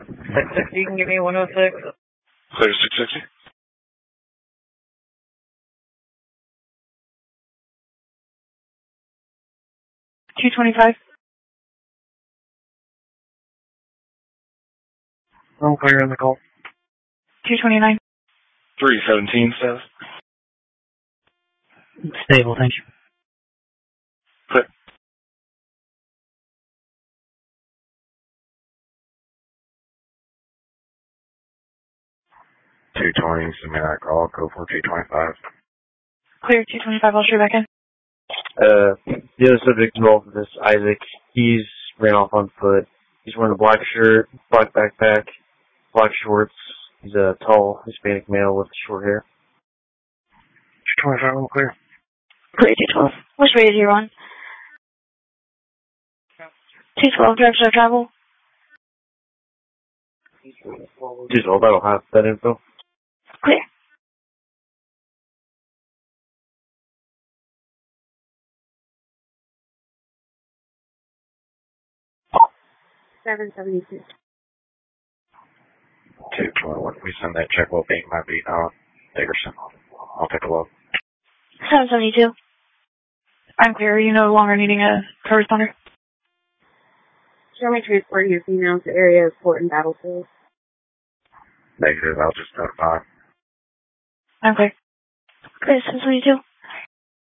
660, you can give me 106. Clear 660. 225. I'm clear on the call. 229. 317, Seth. Stable, thank you. Clear. $220, send me that call. Go for $225. Clear 225, I'll shoot back in. The other subject involved in this, Isaac, he's ran off on foot. He's wearing a black shirt, black backpack, black shorts. He's a tall Hispanic male with short hair. 225, I'm clear. Clear 212. Which way is he on? 212, direction of travel. 212, I don't have that info. Clear. $772. 221, we send that check will be might be Dickerson. I'll take a look. 772. I'm clear. Are you no longer needing a corresponder? Show me transport your female to area of Fort and Battlefield. Negative, I'll just notify. I'm clear. Clear 772.